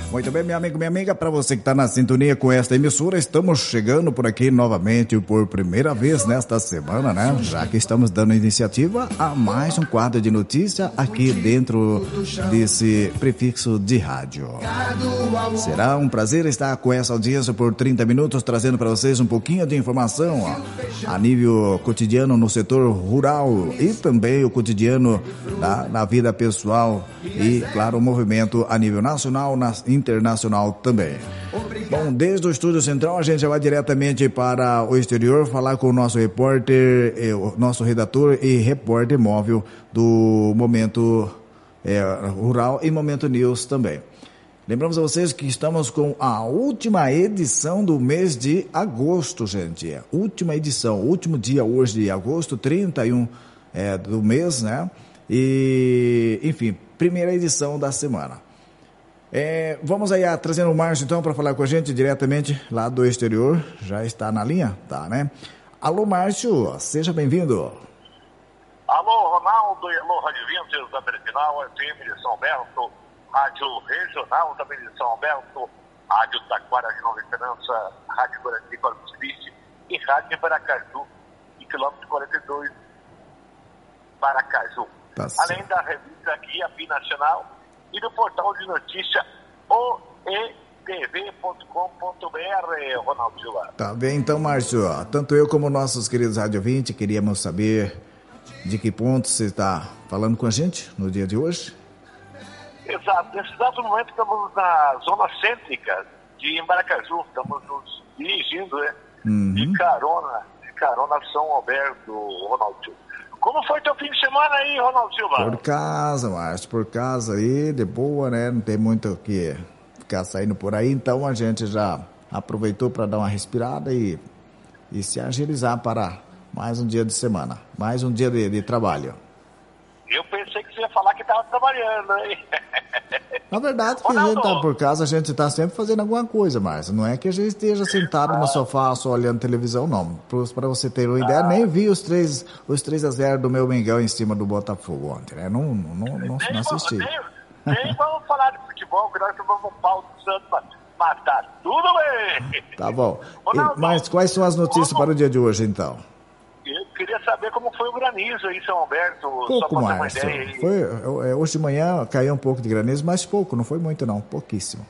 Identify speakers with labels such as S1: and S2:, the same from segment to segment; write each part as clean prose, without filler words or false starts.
S1: Muito bem, meu amigo, minha amiga, para você que está na sintonia com esta emissora, estamos chegando por aqui novamente por primeira vez nesta semana, né? Já que estamos dando iniciativa a mais um quadro de notícia aqui dentro desse prefixo de rádio. Será um prazer estar com essa audiência por 30 minutos, trazendo para vocês um pouquinho de informação a nível cotidiano no setor rural e também o cotidiano na vida pessoal e, claro, o movimento a nível nacional, internacional também. Bom, desde o estúdio central a gente já vai diretamente para o exterior falar com o nosso repórter, o nosso redator e repórter móvel do Momento Rural e Momento News também. Lembramos a vocês que estamos com a última edição do mês de agosto, gente. Última edição, último dia hoje de agosto, 31 do mês, né? E, enfim, primeira edição da semana. Vamos aí trazendo o Márcio então para falar com a gente diretamente lá do exterior. Já está na linha? Tá, né? Alô, Márcio, seja bem-vindo.
S2: Alô, Ronaldo, e alô, Rádio Vintes da Medicinal, FM de São Bento, Rádio Regional também de São Bento, Rádio Taquara de Nova Esperança, Rádio Guarani Corpus Christi e Rádio Paracaju, em quilômetro 42, Paracaju.
S1: Tá.
S2: Além da revista Guia Binacional e do portal de notícia oetv.com.br, Ronaldo Silva.
S1: Tá bem, então, Márcio, tanto eu como nossos queridos Rádio 20 queríamos saber de que ponto você está falando com a gente no dia de hoje.
S2: Exato, nesse exato momento estamos na zona cêntrica de Embaracaju, estamos nos dirigindo, né? De carona a São Alberto, Ronaldo Silva. Como foi teu fim de semana aí, Ronaldo Silva?
S1: Por casa, Márcio, por casa aí, de boa, né? Não tem muito o que ficar saindo por aí, então a gente já aproveitou para dar uma respirada e se agilizar para mais um dia de semana, mais um dia de trabalho.
S2: Eu pensei que você ia falar que estava trabalhando, hein?
S1: Na verdade, que a gente tá por casa, a gente tá sempre fazendo alguma coisa, Márcio. Não é que a gente esteja sentado no sofá só olhando televisão, não. Para você ter uma ideia, nem vi os 3-0 do meu Mengão em cima do Botafogo ontem, né? Não assisti.
S2: Nem vamos falar de futebol, que nós tomamos um pau do Santos, mas tá tudo bem.
S1: Tá bom. Mas quais são as notícias para o dia de hoje, então?
S2: Eu queria saber como foi o granizo aí em São Alberto.
S1: Pouco, só mais. Hoje de manhã caiu um pouco de granizo, mas pouco, não foi muito não, pouquíssimo.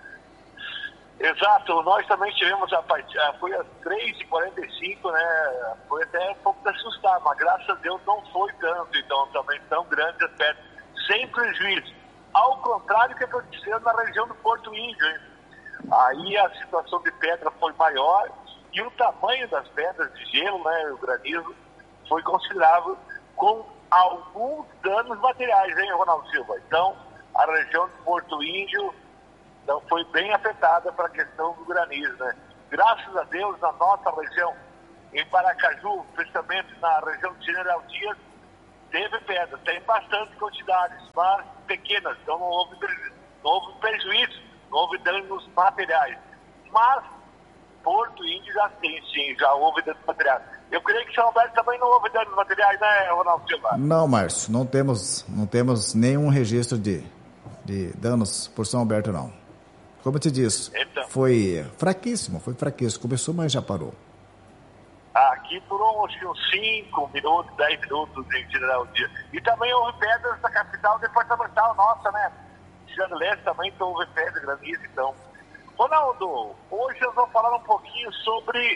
S2: Exato, nós também tivemos foi às 3h45, né? Foi até um pouco de assustar, mas graças a Deus não foi tanto, então também tão grande as pedras, sem prejuízo. Ao contrário do que aconteceu na região do Porto Índio, hein? Aí a situação de pedra foi maior. E o tamanho das pedras de gelo, né, o granizo, foi considerável, com alguns danos materiais, hein, Ronaldo Silva? Então, a região do Porto Índio foi bem afetada para a questão do granizo, né? Graças a Deus, na nossa região, em Paracaju, principalmente na região de General Dias, teve pedra, tem bastante quantidades, mas pequenas, então não houve prejuízo, não houve danos materiais. Mas Porto Índio já tem, sim, já houve danos materiais. Eu creio que São Alberto também não houve danos materiais, né, Ronaldo Silva?
S1: Não, Márcio, não temos nenhum registro de danos por São Alberto, não. Como eu te disse, então, foi fraquíssimo. Começou, mas já parou.
S2: Aqui por uns 5 minutos, 10 minutos em General Dias. E também houve pedras da capital departamental nossa, né? Tirando Leste também houve pedra, granizo, então. Ronaldo, hoje eu vou falar um pouquinho sobre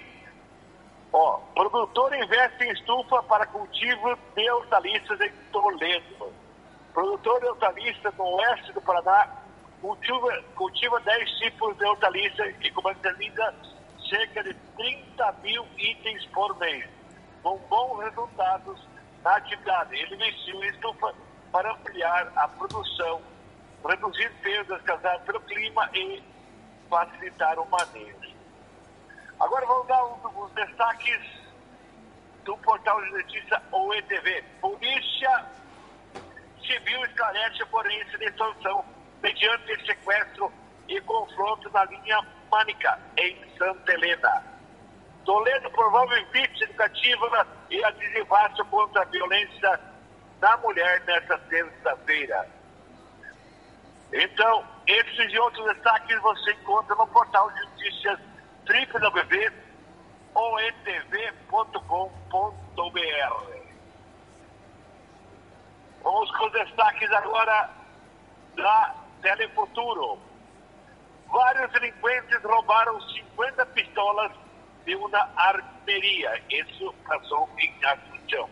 S2: produtor investe em estufa para cultivo de hortaliças em Toledo. Produtor de hortaliças no oeste do Paraná cultiva 10 tipos de hortaliças e comercializa cerca de 30 mil itens por mês, com bons resultados na atividade. Ele investiu em estufa para ampliar a produção, reduzir perdas causadas pelo clima e facilitar o manejo. Agora vamos dar os destaques do portal de notícia OETV. Polícia Civil esclarece forense de extorsão mediante sequestro e confronto na linha Mânica, em Santa Helena. Toledo promove blitz educativa e adesivaço contra a violência da mulher nesta terça-feira. Então, Esses e outros destaques você encontra no portal de notícias www.oetv.com.br. Vamos com os destaques agora da Telefuturo. Vários delinquentes roubaram 50 pistolas de uma armeria. Isso passou em Assunção.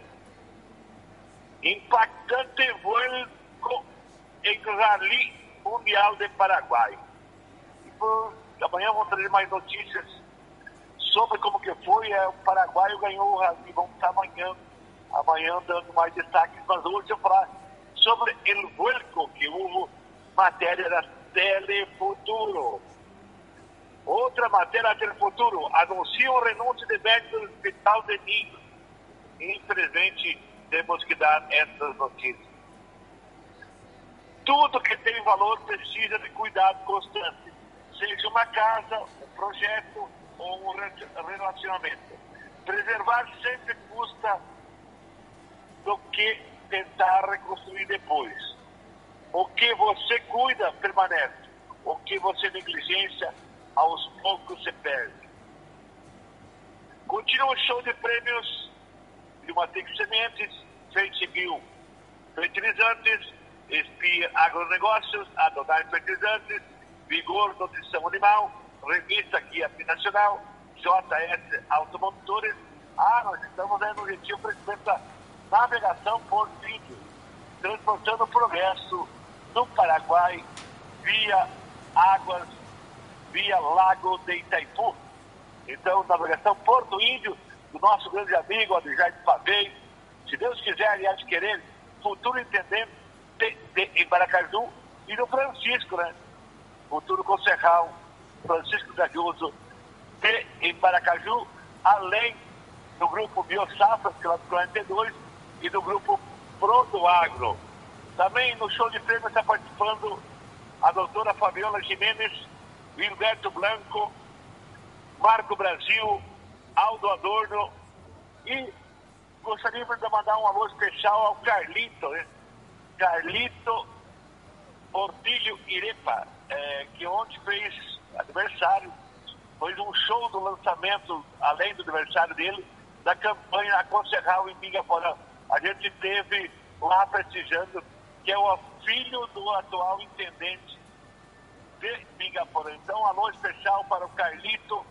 S2: Impactante vuelco em Rally Mundial de Paraguai. Amanhã vamos trazer mais notícias sobre como que foi. O Paraguai ganhou o Rally. Vamos estar amanhã dando mais destaques. Mas hoje eu vou falar sobre o vuelco que houve, matéria da Telefuturo. Outra matéria da Telefuturo. Anunciam renúncia de médico do Hospital de Ninho. Infelizmente, temos que dar essas notícias. Tudo que tem valor precisa de cuidado constante. Seja uma casa, um projeto ou um relacionamento. Preservar sempre custa do que tentar reconstruir depois. O que você cuida permanece. O que você negligencia, aos poucos se perde. Continua o show de prêmios de Matec Sementes, Frente Bio Fertilizantes, Espia Agronegócios, Adonai Fertilizantes, Vigor Nutrição Animal, Revista Guia Nacional, JS Automotores. Nós estamos aí no objetivo crescimento da navegação por vídeo, transportando o progresso do Paraguai via águas, via Lago de Itaipu. Então, navegação Porto Índio, do nosso grande amigo Adriano Pavei, se Deus quiser e adquirir, futuro intendente em Paracaju, e no Francisco, né? Futuro concejal Francisco Gaglioso em Paracaju, além do grupo Biosafras, que é do 42, e do grupo Prodoagro. Também no show de prêmio está participando a doutora Fabiola Jimenez, Gilberto Blanco, Marco Brasil, Aldo Adorno, e gostaria de mandar um alô especial ao Carlito, né? Carlito Portilho Irepa, que ontem fez aniversário, fez um show do lançamento, além do aniversário dele, da campanha Aconselhal em Mingaporã. A gente teve lá prestigiando, que é o filho do atual intendente de Mingaporã. Então, um alô especial para o Carlito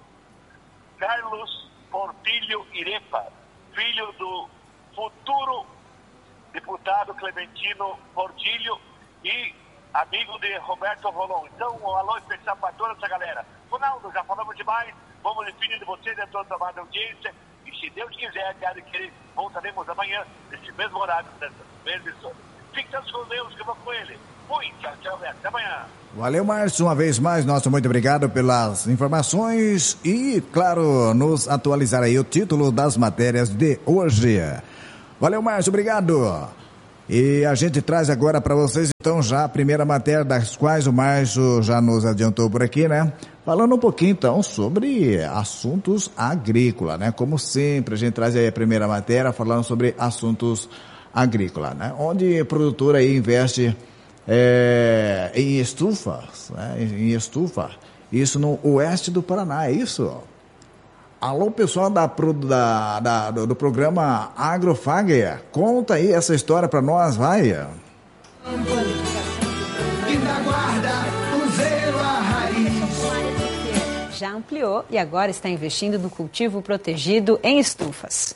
S2: Carlos Portilho Irepa, filho do futuro deputado Clementino Portilho e amigo de Roberto Rolon. Então, um alô especial para toda essa galera. Ronaldo, já falamos demais, vamos despedir de vocês, de toda a amada audiência, e se Deus quiser, voltaremos amanhã, nesse mesmo horário, nessa mesma emissora. Fique com Deus, que eu vou com ele. Muito tchau, até amanhã.
S1: Valeu, Márcio, uma vez mais, nosso muito obrigado pelas informações e, claro, nos atualizar aí o título das matérias de hoje. Valeu, Márcio, obrigado. E a gente traz agora para vocês, então, já a primeira matéria, das quais o Márcio já nos adiantou por aqui, né? Falando um pouquinho, então, sobre assuntos agrícolas, né? Como sempre, a gente traz aí a primeira matéria falando sobre assuntos agrícolas, né? Onde o produtor aí investe em estufas, né? Em estufa, isso no oeste do Paraná, é isso? Alô, pessoal do programa Agrofagria, conta aí essa história para nós, vai.
S3: E da guarda, o zelo a raiz.
S4: Já ampliou e agora está investindo no cultivo protegido em estufas.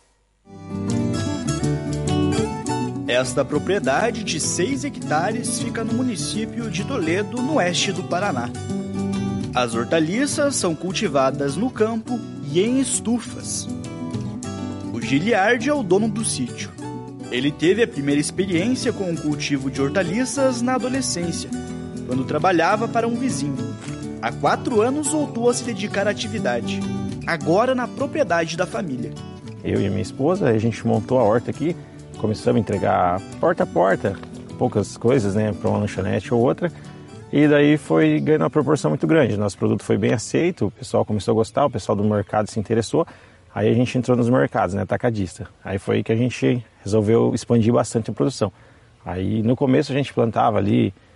S5: Esta propriedade de 6 hectares fica no município de Toledo, no oeste do Paraná. As hortaliças são cultivadas no campo e em estufas. O Giliardi é o dono do sítio. Ele teve a primeira experiência com o cultivo de hortaliças na adolescência, quando trabalhava para um vizinho. Há 4 anos voltou a se dedicar à atividade, agora na propriedade da família.
S6: Eu e a minha esposa, a gente montou a horta aqui, começamos a entregar porta a porta, poucas coisas, né, para uma lanchonete ou outra. E daí foi ganhando uma proporção muito grande. Nosso produto foi bem aceito, o pessoal começou a gostar, o pessoal do mercado se interessou. Aí a gente entrou nos mercados, né, atacadista. Aí foi aí que a gente resolveu expandir bastante a produção. Aí no começo a gente plantava ali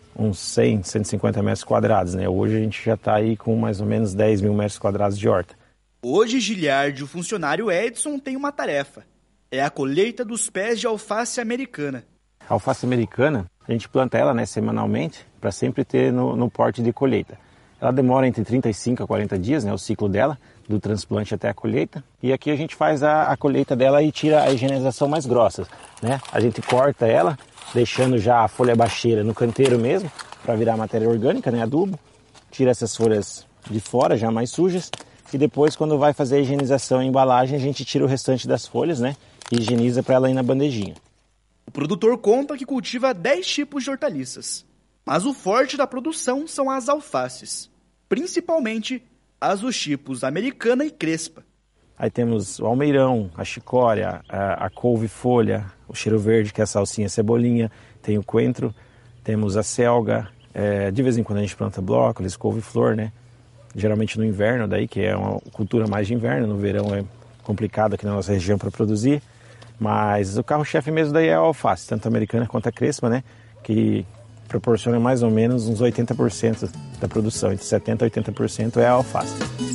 S6: uns 100, 150 metros quadrados, né? Hoje a gente já está aí com mais ou menos 10 mil metros quadrados de horta.
S5: Hoje, Giliardi, o funcionário Edson, tem uma tarefa. É a colheita dos pés de alface americana.
S6: A alface americana, a gente planta ela, né, semanalmente, para sempre ter no porte de colheita. Ela demora entre 35 a 40 dias, né, o ciclo dela, do transplante até a colheita. E aqui a gente faz a colheita dela e tira a higienização mais grossa, né? A gente corta ela, deixando já a folha bacheira no canteiro mesmo, para virar matéria orgânica, né, adubo. Tira essas folhas de fora, já mais sujas. E depois, quando vai fazer a higienização e embalagem, a gente tira o restante das folhas, né? E higieniza para ela ir na bandejinha.
S5: O produtor conta que cultiva 10 tipos de hortaliças. Mas o forte da produção são as alfaces. Principalmente as dos tipos americana e crespa.
S6: Aí temos o almeirão, a chicória, a couve-folha, o cheiro verde, que é a salsinha cebolinha. Tem o coentro, temos a selga. De vez em quando a gente planta brócolis, couve-flor, né? Geralmente no inverno, daí que é uma cultura mais de inverno, no verão é complicado aqui na nossa região para produzir, mas o carro-chefe mesmo daí é a alface, tanto a americana quanto a crespa, né, que proporciona mais ou menos uns 80% da produção, entre 70% e 80% é a alface.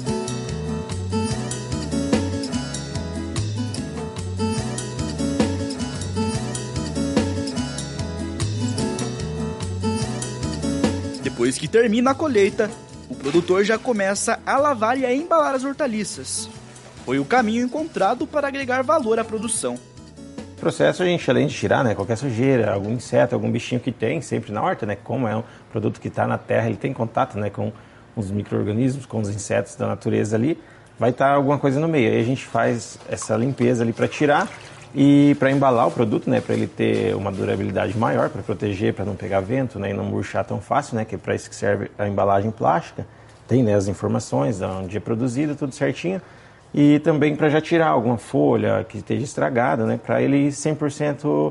S5: Depois que termina a colheita, o produtor já começa a lavar e a embalar as hortaliças. Foi o caminho encontrado para agregar valor à produção.
S6: O processo a gente, além de tirar, né, qualquer sujeira, algum inseto, algum bichinho que tem sempre na horta, né, como é um produto que está na terra, ele tem contato, né, com os micro-organismos, com os insetos da natureza ali, vai estar alguma coisa no meio. Aí a gente faz essa limpeza ali para tirar e para embalar o produto, né, para ele ter uma durabilidade maior, para proteger, para não pegar vento, né, e não murchar tão fácil, né, que é para isso que serve a embalagem plástica. Tem, né, as informações de onde é produzido, tudo certinho. E também para já tirar alguma folha que esteja estragada, né, para ele ir 100%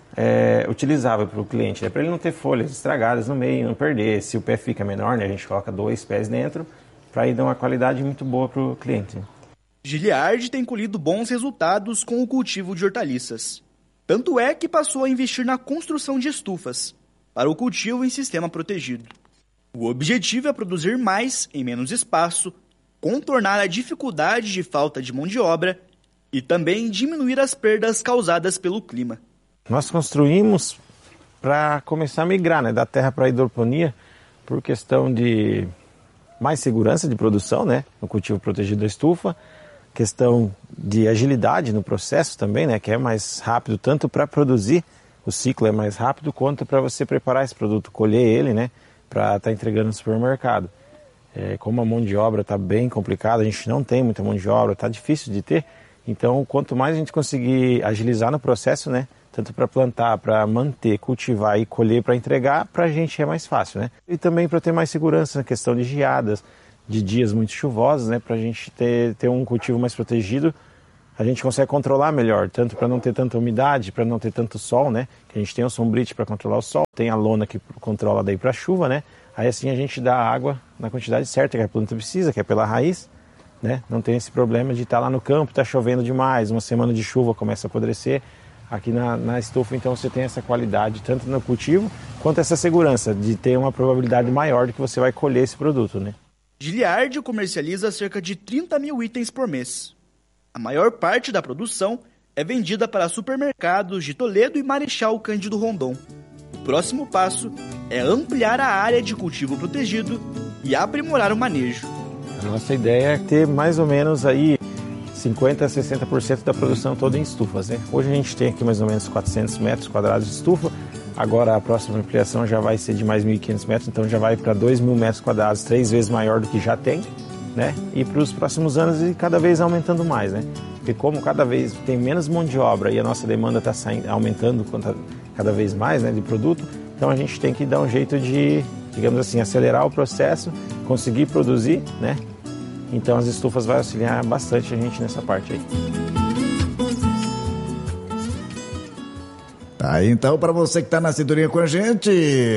S6: utilizável para o cliente, né, para ele não ter folhas estragadas no meio, não perder. Se o pé fica menor, né, a gente coloca 2 pés dentro para ir dar uma qualidade muito boa para o cliente.
S5: Giliardi tem colhido bons resultados com o cultivo de hortaliças. Tanto é que passou a investir na construção de estufas para o cultivo em sistema protegido. O objetivo é produzir mais em menos espaço, contornar a dificuldade de falta de mão de obra e também diminuir as perdas causadas pelo clima.
S6: Nós construímos para começar a migrar, né, da terra para a hidroponia por questão de mais segurança de produção, né, no cultivo protegido da estufa, questão de agilidade no processo também, né, que é mais rápido tanto para produzir, o ciclo é mais rápido, quanto para você preparar esse produto, colher ele, né, para estar entregando no supermercado. Como a mão de obra está bem complicada, a gente não tem muita mão de obra, está difícil de ter, então quanto mais a gente conseguir agilizar no processo, né, tanto para plantar, para manter, cultivar e colher para entregar, para a gente é mais fácil, né? E também para ter mais segurança na questão de geadas, de dias muito chuvosos, né? Para a gente ter um cultivo mais protegido, a gente consegue controlar melhor, tanto para não ter tanta umidade, para não ter tanto sol, né? Que a gente tem o sombrite para controlar o sol, tem a lona que controla daí para a chuva, né? Aí assim a gente dá água na quantidade certa que a planta precisa, que é pela raiz, né? Não tem esse problema de estar lá no campo, está chovendo demais, uma semana de chuva começa a apodrecer. Aqui na estufa, então, você tem essa qualidade, tanto no cultivo, quanto essa segurança de ter uma probabilidade maior de que você vai colher esse produto, né?
S5: Giliardi comercializa cerca de 30 mil itens por mês. A maior parte da produção é vendida para supermercados de Toledo e Marechal Cândido Rondon. O próximo passo é ampliar a área de cultivo protegido e aprimorar o manejo.
S6: A nossa ideia é ter mais ou menos aí 50% a 60% da produção toda em estufas, né? Hoje a gente tem aqui mais ou menos 400 metros quadrados de estufa, agora a próxima ampliação já vai ser de mais 1.500 metros, então já vai para 2.000 metros quadrados, 3 vezes maior do que já tem, né? E para os próximos anos e cada vez aumentando mais, né? Porque como cada vez tem menos mão de obra e a nossa demanda está aumentando cada vez mais, né, de produto, então a gente tem que dar um jeito de, digamos assim, acelerar o processo, conseguir produzir, né? Então as estufas vão auxiliar bastante a gente nessa parte aí.
S1: Tá, então para você que tá na sintonia com a gente,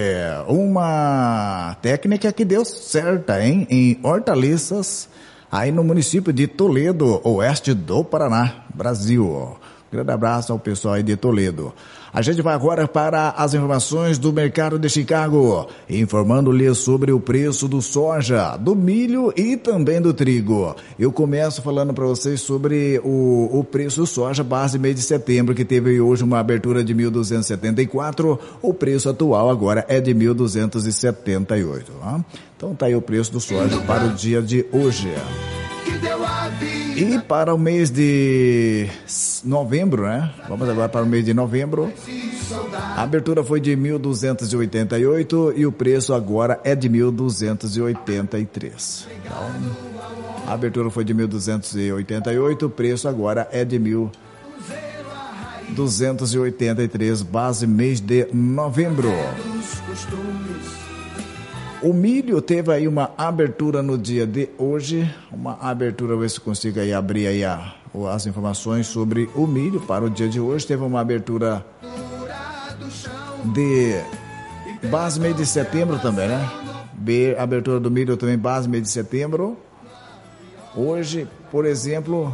S1: uma técnica que deu certa, hein? Em hortaliças, aí no município de Toledo, oeste do Paraná, Brasil. Grande abraço ao pessoal aí de Toledo. A gente vai agora para as informações do mercado de Chicago, informando-lhe sobre o preço do soja, do milho e também do trigo. Eu começo falando para vocês sobre o preço do soja base mês de setembro, que teve hoje uma abertura de 1.274, o preço atual agora é de 1.278. Tá? Então tá aí o preço do soja para o dia de hoje. E para o mês de novembro, né? Vamos agora para o mês de novembro. A abertura foi de 1.288 e o preço agora é de 1.283. Então, a abertura foi de 1.288, o preço agora é de 1.283, base mês de novembro. O milho teve aí uma abertura no dia de hoje, uma abertura, ver se consigo aí abrir aí as informações sobre o milho para o dia de hoje. Teve uma abertura de base mês de setembro também, né? Abertura do milho também base mês de setembro. Hoje, por exemplo,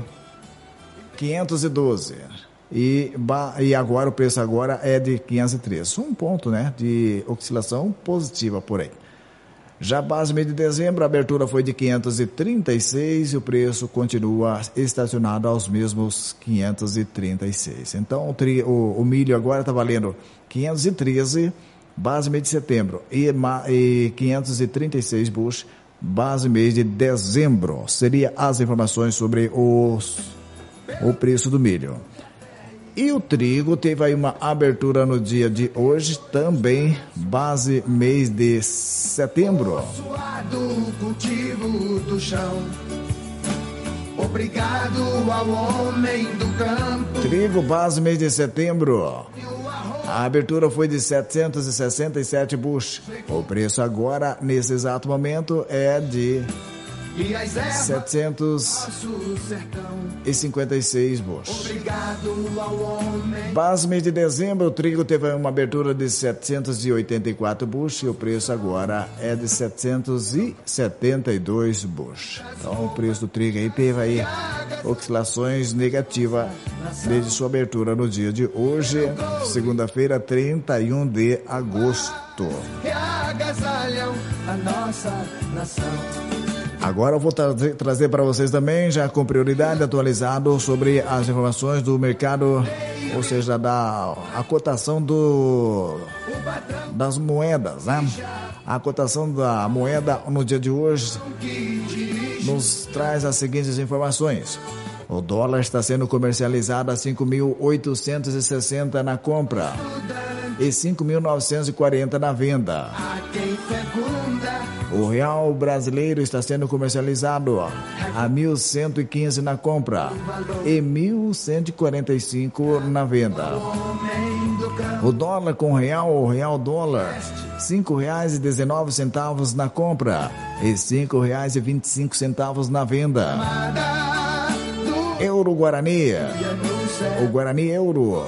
S1: 512. E agora o preço agora é de 503. Um ponto, né? De oscilação positiva por aí. Já base mês de dezembro, a abertura foi de 536 e o preço continua estacionado aos mesmos 536. Então o milho agora está valendo 513, base mês de setembro, e 536 bushel, base mês de dezembro. Seria as informações sobre o preço do milho. E o trigo teve aí uma abertura no dia de hoje, também base mês de setembro. Cultivo do chão. Obrigado ao homem do campo. Trigo base mês de setembro. A abertura foi de 767 bushel. O preço agora, nesse exato momento, é de 756 bushel. Base mês de dezembro, o trigo teve uma abertura de 784 bushel e o preço agora é de 772 bushel. Então o preço do trigo aí teve aí oscilações negativas desde sua abertura no dia de hoje, segunda-feira, 31 de agosto. A nossa nação. Agora eu vou trazer para vocês também, já com prioridade, atualizado sobre as informações do mercado, ou seja, a cotação das moedas, né? A cotação da moeda no dia de hoje nos traz as seguintes informações. O dólar está sendo comercializado a 5.860 na compra e 5.940 na venda. O real brasileiro está sendo comercializado a 1.115 na compra e 1.145 na venda. O dólar com o real dólar, R$ 5,19 na compra e R$ 5,25 na venda. Euro Guarani, o Guarani Euro,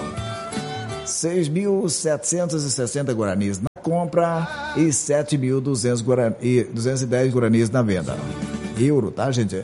S1: 6.760 guaranis na compra e 7.210 guaranis na venda. Euro, tá, gente?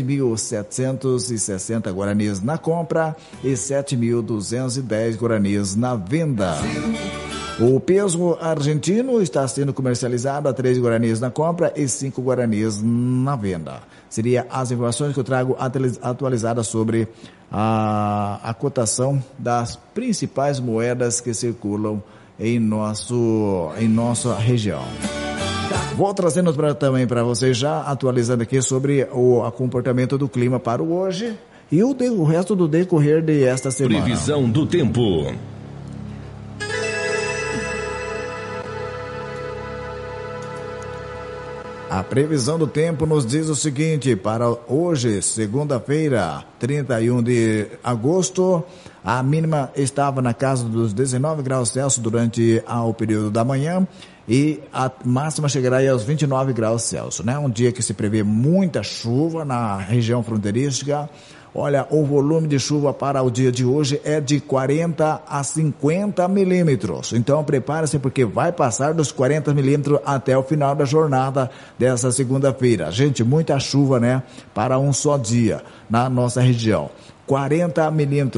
S1: 6.760 guaranis na compra e 7.210 guaranis na venda. O peso argentino está sendo comercializado a 3 guaranis na compra e 5 guaranis na venda. Seria as informações que eu trago atualizadas sobre a cotação das principais moedas que circulam em nossa região. Vou trazendo também para vocês, já atualizando aqui sobre o comportamento do clima para o hoje e o resto do decorrer de esta semana.
S7: Previsão do tempo.
S1: A previsão do tempo nos diz o seguinte: para hoje, segunda-feira, 31 de agosto, a mínima estava na casa dos 19 graus Celsius durante o período da manhã e a máxima chegará aí aos 29 graus Celsius, né? Um dia que se prevê muita chuva na região fronteiriça. Olha, o volume de chuva para o dia de hoje é de 40 a 50 milímetros. Então, prepare-se porque vai passar dos 40 milímetros até o final da jornada dessa segunda-feira. Gente, muita chuva, né? Para um só dia na nossa região. 40 milímetros.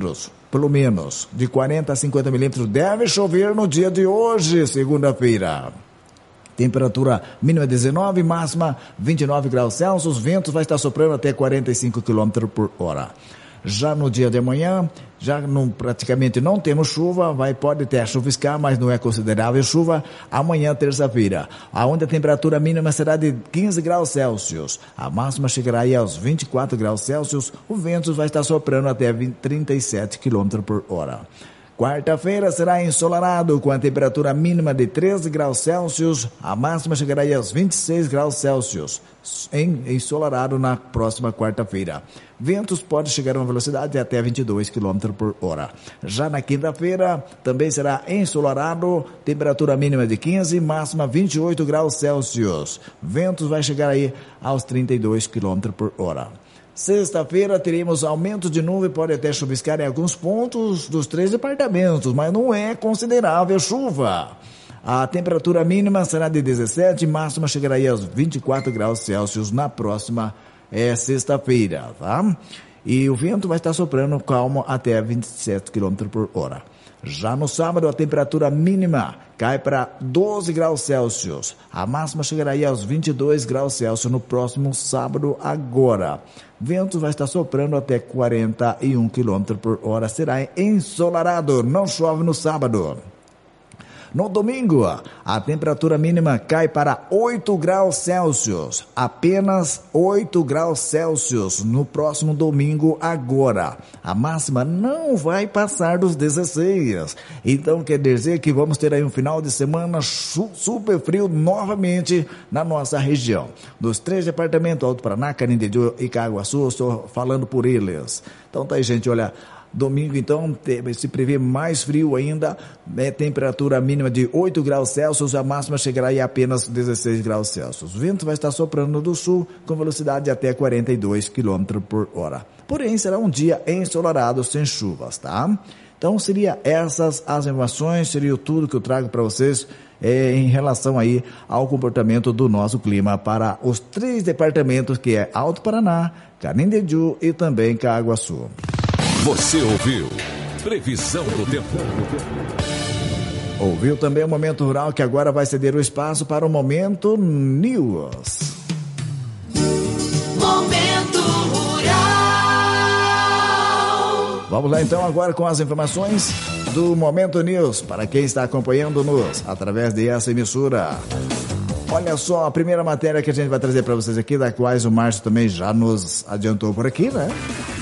S1: pelo menos de 40 a 50 milímetros deve chover no dia de hoje, segunda-feira. Temperatura mínima 19, máxima 29 graus Celsius, vento vai estar soprando até 45 km por hora. Já no dia de amanhã, praticamente não temos chuva, pode até chuviscar, mas não é considerável chuva. Amanhã, terça-feira, onde a temperatura mínima será de 15 graus Celsius, a máxima chegará aí aos 24 graus Celsius, o vento vai estar soprando até 37 km por hora. Quarta-feira será ensolarado, com a temperatura mínima de 13 graus Celsius, a máxima chegará aí aos 26 graus Celsius, ensolarado na próxima quarta-feira. Ventos podem chegar a uma velocidade de até 22 km por hora. Já na quinta-feira, também será ensolarado, temperatura mínima de 15, máxima 28 graus Celsius. Ventos vai chegar aí aos 32 km por hora. Sexta-feira teremos aumento de nuvem, pode até chuviscar em alguns pontos dos 3 departamentos, mas não é considerável chuva. A temperatura mínima será de 17, máxima chegará aí aos 24 graus Celsius na próxima sexta-feira, tá? E o vento vai estar soprando calmo até 27 km por hora. Já no sábado, a temperatura mínima cai para 12 graus Celsius. A máxima chegará aí aos 22 graus Celsius no próximo sábado agora. Vento vai estar soprando até 41 km por hora. Será ensolarado, não chove no sábado. No domingo, a temperatura mínima cai para 8 graus Celsius, apenas 8 graus Celsius no próximo domingo agora. A máxima não vai passar dos 16. Então quer dizer que vamos ter aí um final de semana super frio novamente na nossa região. Dos 3 departamentos, Alto Paraná, Canindeyú e Caguaçu, estou falando por eles. Então tá aí, gente, olha... Domingo, então, se prevê mais frio ainda, temperatura mínima de 8 graus Celsius, a máxima chegará aí a apenas 16 graus Celsius. O vento vai estar soprando do sul com velocidade de até 42 km por hora. Porém, será um dia ensolarado, sem chuvas, tá? Então, seria essas as informações, seria tudo que eu trago para vocês em relação aí ao comportamento do nosso clima para os 3 departamentos, que é Alto Paraná, Canindeyú e também Caguaçu.
S7: Você ouviu Previsão do Tempo.
S1: Ouviu também o Momento Rural, que agora vai ceder o espaço para o Momento News.
S3: Momento Rural.
S1: Vamos lá então agora com as informações do Momento News, para quem está acompanhando-nos através dessa emissora. Olha só, a primeira matéria que a gente vai trazer para vocês aqui, da qual o Márcio também já nos adiantou por aqui, né?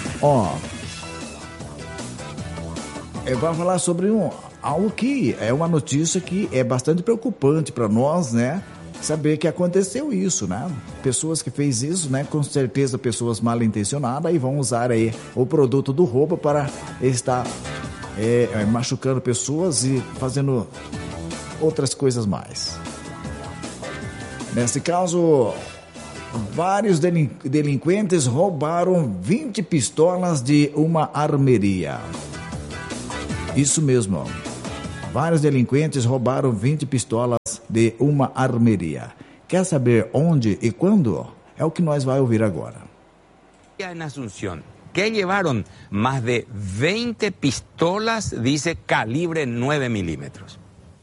S1: Vai falar sobre algo que é uma notícia que é bastante preocupante para nós, né? Saber que aconteceu isso, né? Pessoas que fez isso, né? Com certeza pessoas mal intencionadas e vão usar aí o produto do roubo para estar machucando pessoas e fazendo outras coisas mais. Nesse caso, vários delinquentes roubaram 20 pistolas de uma armeria. Isso mesmo, vários delinquentes roubaram 20 pistolas de uma armeria. Quer saber onde e quando? É o que nós vamos ouvir agora.
S8: En Asunción, que llevaron más de 20 pistolas, dice, calibre 9 milímetros.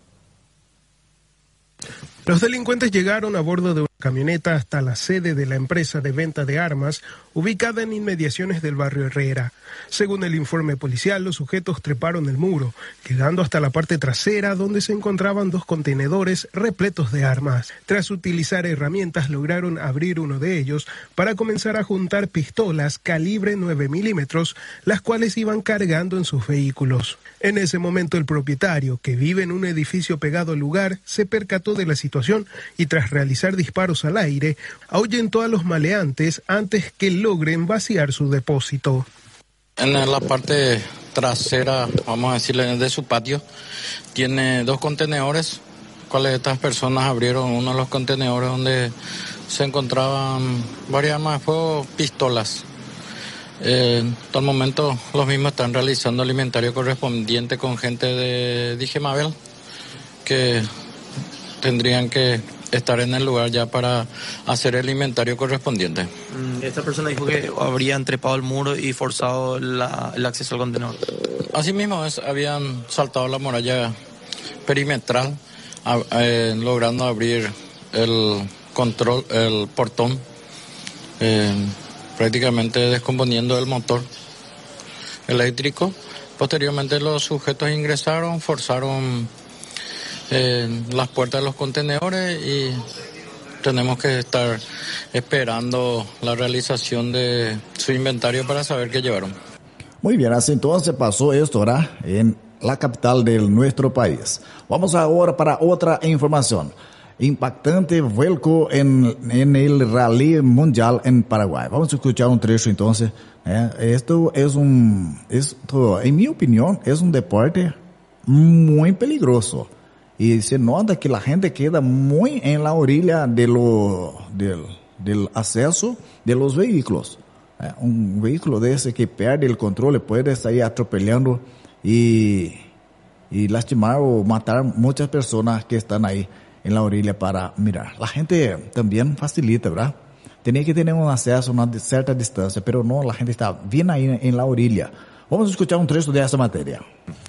S9: Los delincuentes llegaron a bordo de una camioneta hasta la sede de la empresa de venta de armas, ubicada en inmediaciones del barrio Herrera. Según el informe policial, los sujetos treparon el muro, llegando hasta la parte trasera donde se encontraban 2 contenedores repletos de armas. Tras utilizar herramientas, lograron abrir uno de ellos para comenzar a juntar pistolas calibre 9 milímetros, las cuales iban cargando en sus vehículos. En ese momento, el propietario, que vive en un edificio pegado al lugar, se percató de la situación y, tras realizar disparos al aire, ahuyentó a los maleantes antes que logren vaciar su depósito.
S10: En la parte trasera, vamos a decirle, de su patio, tiene 2 contenedores, cuales estas personas abrieron uno de los contenedores donde se encontraban varias armas de fuego, pistolas. En todo el momento los mismos están realizando el inventario correspondiente con gente de Dije Mabel, que tendrían que estar en el lugar ya para hacer el inventario correspondiente.
S11: Esta persona dijo que habrían trepado el muro y forzado el acceso al contenedor.
S10: Así mismo habían saltado la muralla perimetral, logrando abrir el portón, prácticamente descomponiendo el motor eléctrico. Posteriormente los sujetos ingresaron, forzaron las puertas de los contenedores y tenemos que estar esperando la realización de su inventario para saber qué llevaron.
S1: Muy bien, así entonces pasó esto, ¿verdad? En la capital de nuestro país. Vamos ahora para otra información. Impactante vuelco en el Rally Mundial en Paraguay. Vamos a escuchar un trecho entonces. Esto, en mi opinión, es un deporte muy peligroso. Y se nota que la gente queda muy en la orilla del acceso de los vehículos. Un vehículo de ese que pierde el control puede estar ahí atropellando y lastimar o matar muchas personas que están ahí en la orilla para mirar. La gente también facilita, ¿verdad? Tenía que tener un acceso a una cierta distancia, pero no, la gente está bien ahí en la orilla. Vamos a escuchar un trecho de esa materia.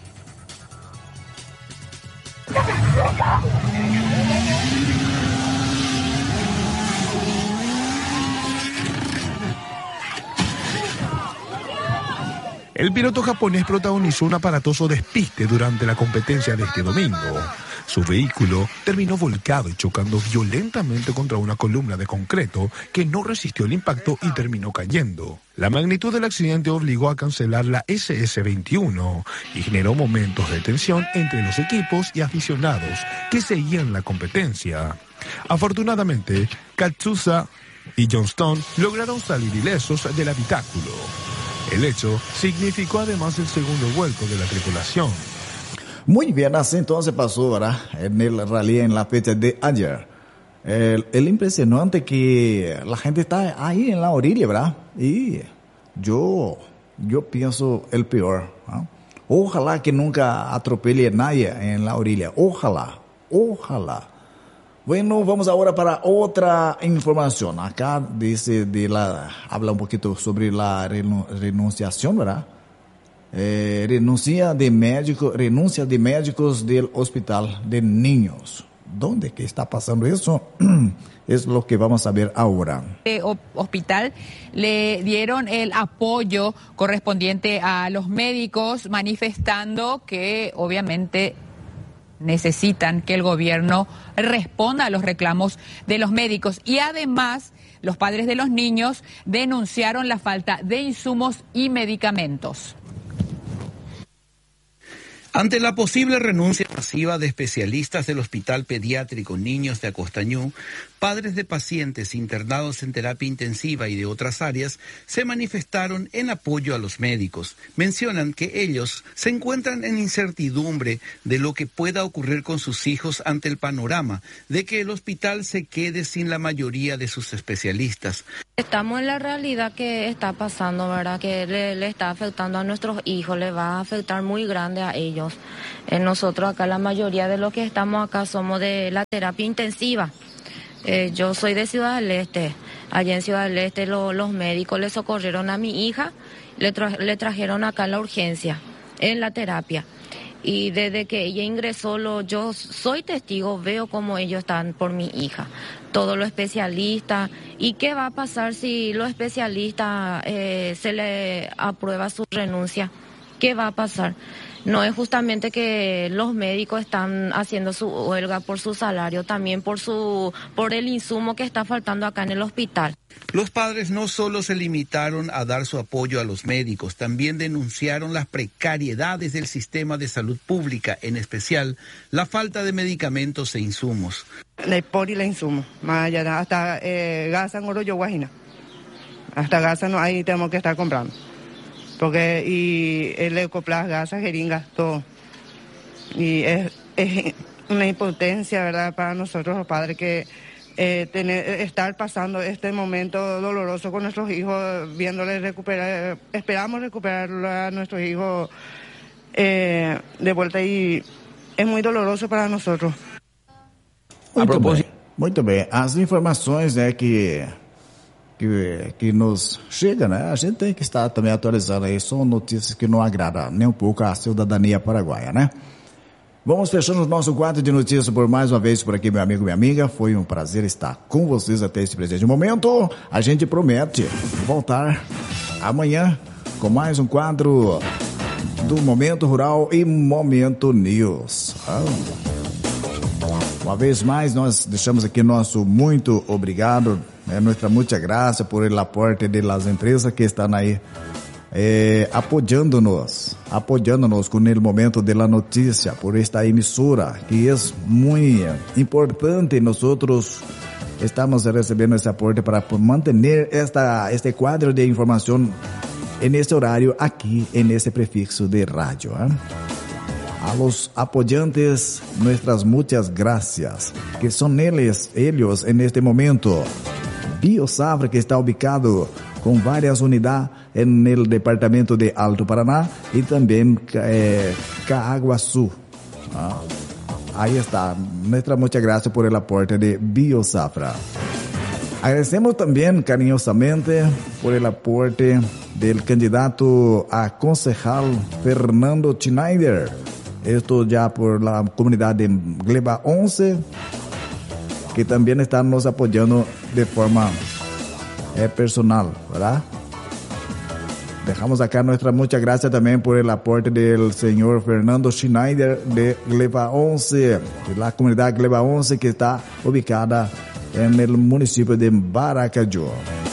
S12: El piloto japonés protagonizó un aparatoso despiste durante la competencia de este domingo. Su vehículo terminó volcado y chocando violentamente contra una columna de concreto que no resistió el impacto y terminó cayendo. La magnitud del accidente obligó a cancelar la SS21 y generó momentos de tensión entre los equipos y aficionados que seguían la competencia. Afortunadamente, Katsusa y Johnston lograron salir ilesos del habitáculo. El hecho significó además el segundo vuelco de la tripulación.
S1: Muy bien, así entonces pasó, ¿verdad? En el rally en la fecha de ayer. El impresionante que la gente está ahí en la orilla, ¿verdad? Y yo pienso el peor, ¿no? Ojalá que nunca atropelle a nadie en la orilla. Ojalá. Bueno, vamos ahora para otra información. Acá dice habla un poquito sobre la renunciación, ¿verdad? Renuncia de médicos del Hospital de Niños. ¿Dónde que está pasando eso? Es lo que vamos a ver ahora.
S13: Hospital le dieron el apoyo correspondiente a los médicos, manifestando que obviamente necesitan que el gobierno responda a los reclamos de los médicos. Y además, los padres de los niños denunciaron la falta de insumos y medicamentos.
S14: Ante la posible renuncia masiva de especialistas del Hospital Pediátrico Niños de Acostañú, padres de pacientes internados en terapia intensiva y de otras áreas se manifestaron en apoyo a los médicos. Mencionan que ellos se encuentran en incertidumbre de lo que pueda ocurrir con sus hijos ante el panorama de que el hospital se quede sin la mayoría de sus especialistas.
S15: Estamos en la realidad que está pasando, ¿verdad? Que le está afectando a nuestros hijos, le va a afectar muy grande a ellos. Nosotros acá, la mayoría de los que estamos acá somos de la terapia intensiva. Yo soy de Ciudad del Este. Allá en Ciudad del Este los médicos le socorrieron a mi hija, le trajeron acá en la urgencia, en la terapia. Y desde que ella ingresó, yo soy testigo, veo cómo ellos están por mi hija. Todos los especialistas. ¿Y qué va a pasar si los especialistas se le aprueba su renuncia? ¿Qué va a pasar? No es justamente que los médicos están haciendo su huelga por su salario, también por el insumo que está faltando acá en el hospital.
S14: Los padres no solo se limitaron a dar su apoyo a los médicos, también denunciaron las precariedades del sistema de salud pública, en especial la falta de medicamentos e insumos.
S16: La por y la insumo, más allá, hasta gasa en Oroyo Guajina, hasta gasa no, ahí tenemos que estar comprando. Porque y el Ecoplas, gasas, jeringas, todo. Y es una impotencia, ¿verdad?, para nosotros los padres que estar pasando este momento doloroso con nuestros hijos, viéndoles recuperar, esperamos recuperar a nuestros hijos de vuelta y es muy doloroso para nosotros.
S1: Muito bem. As informações, né, que nos chegam, né, a gente tem que estar também atualizando aí. São notícias que não agradam nem um pouco a cidadania paraguaia, né? Vamos fechando o nosso quadro de notícias por mais uma vez por aqui, meu amigo, minha amiga. Foi um prazer estar com vocês até esse presente momento. A gente promete voltar amanhã com mais um quadro do Momento Rural e Momento News. Uma vez mais, nós deixamos aqui nosso muito obrigado, nossa muita graça por el aporte de las empresas que estão aí apoyándonos con el momento de la noticia por esta emisora que es muy importante. Nosotros estamos recibiendo ese aporte para mantener este cuadro de información en este horario aquí en ese prefixo de radio. A los apoyantes, nuestras muchas gracias, que son ellos en este momento. Biosafra, que está ubicado con varias unidades en el departamento de Alto Paraná y también Caaguazú. Ahí está. Nuestra muchas gracias por el aporte de Biosafra. Agradecemos también cariñosamente por el aporte del candidato a concejal Fernando Schneider. Esto ya por la comunidad de Gleba 11, que también están nos apoyando de forma personal, ¿verdad? Dejamos acá nuestra muchas gracias también por el aporte del señor Fernando Schneider de Gleba 11, de la comunidad Gleba 11 que está ubicada en el municipio de Baracayó.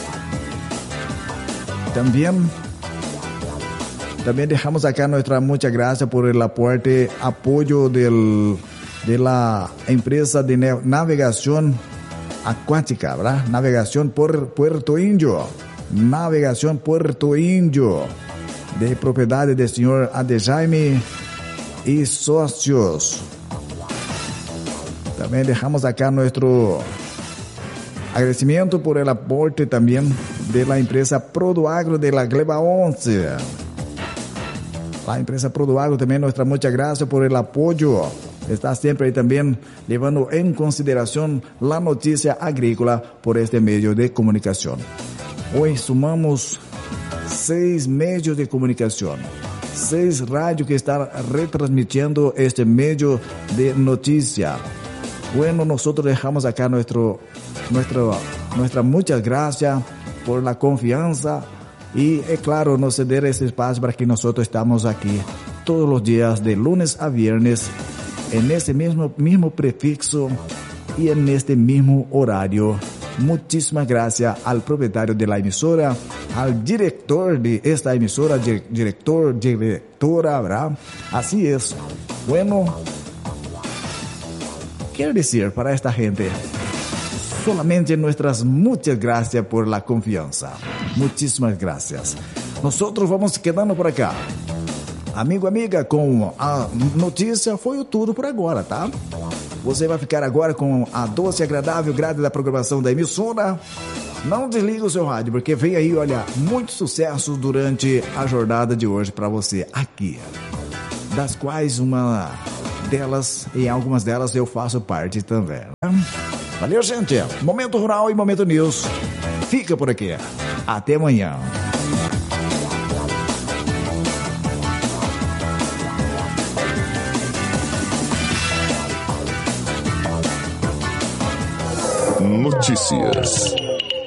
S1: También dejamos acá nuestra muchas gracias por el apoyo de la empresa de navegación acuática, ¿verdad? Navegación por Puerto Indio. Navegación Puerto Indio, de propiedad del señor Adejaime y socios. También dejamos acá nuestro agradecimiento por el aporte también de la empresa Produagro de la Gleba 11. La empresa Produagro también nuestra muchas gracias por el apoyo. Está siempre ahí también llevando en consideración la noticia agrícola por este medio de comunicación. Hoy sumamos 6 medios de comunicación, 6 radios que están retransmitiendo este medio de noticia. Bueno, nosotros dejamos acá nuestra muchas gracias por la confianza y, claro, nos ceder ese espacio para que nosotros estamos aquí todos los días de lunes a viernes en ese mismo prefixo y en este mismo horario. Muchísimas gracias al propietario de la emisora, al director de esta emisora, directora, ¿verdad? Así es. Bueno, quiero decir para esta gente, solamente nuestras muchas gracias por la confianza. Muchísimas gracias. Nosotros vamos quedando por acá. Amigo, amiga, com a notícia foi tudo por agora, tá? Você vai ficar agora com a doce e agradável grade da programação da emissora. Não desliga o seu rádio, porque vem aí, olha, muito sucesso durante a jornada de hoje para você aqui. Das quais uma delas, em algumas delas, eu faço parte também. Valeu, gente. Momento Rural e Momento News. Fica por aqui. Até amanhã.
S7: Notícias.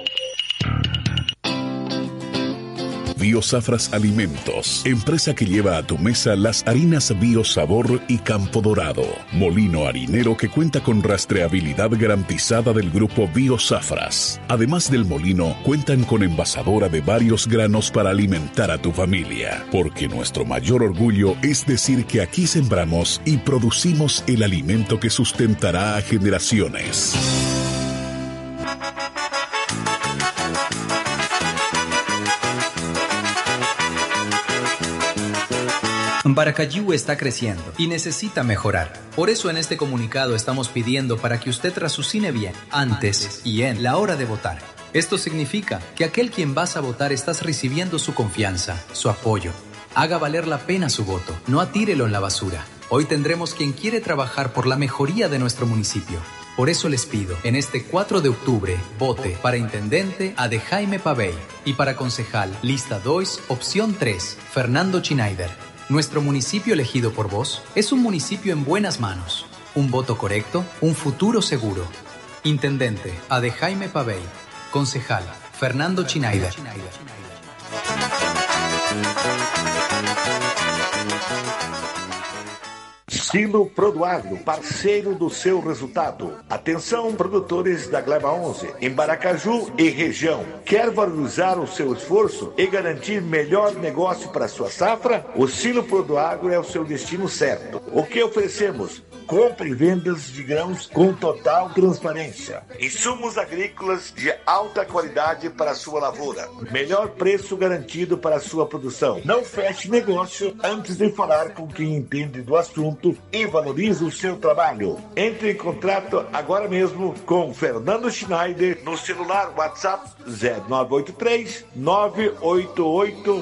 S7: Biosafras Alimentos, empresa que lleva a tu mesa las harinas Biosabor y Campo Dorado. Molino harinero que cuenta con rastreabilidad garantizada del grupo Biosafras. Además del molino, cuentan con envasadora de varios granos para alimentar a tu familia. Porque nuestro mayor orgullo es decir que aquí sembramos y producimos el alimento que sustentará a generaciones.
S17: Baracayú está creciendo y necesita mejorar. Por eso en este comunicado estamos pidiendo para que usted raciocine bien, antes y en la hora de votar. Esto significa que aquel quien vas a votar estás recibiendo su confianza, su apoyo. Haga valer la pena su voto, no atírelo en la basura. Hoy tendremos quien quiere trabajar por la mejoría de nuestro municipio. Por eso les pido, en este 4 de octubre, vote para intendente a de Jaime Pavey y para concejal, lista 2, opción 3, Fernando Schneider. Nuestro municipio elegido por vos es un municipio en buenas manos. Un voto correcto, un futuro seguro. Intendente a de Jaime Pavey. Concejal, Fernando Schneider.
S18: Silo Produagro, parceiro do seu resultado. Atenção, produtores da Gleba 11, em Baracaju e região. Quer valorizar o seu esforço e garantir melhor negócio para a sua safra? O Silo Produagro é o seu destino certo. O que oferecemos? Compra e vendas de grãos com total transparência. Insumos agrícolas de alta qualidade para a sua lavoura. Melhor preço garantido para a sua produção. Não feche negócio antes de falar com quem entende do assunto e valoriza o seu trabalho. Entre em contrato agora mesmo com Fernando Schneider no celular WhatsApp 0983 988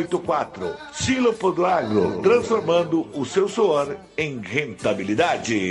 S18: 584. Silo Produagro, transformando o seu suor em rentabilidade.